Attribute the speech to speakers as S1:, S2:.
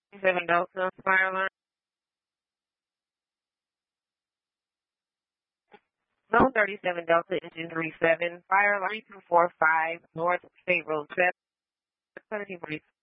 S1: 7 Delta, fire alarm. Zone 37 Delta, engine 37, fire alarm 245, North State Road 7, 17 police.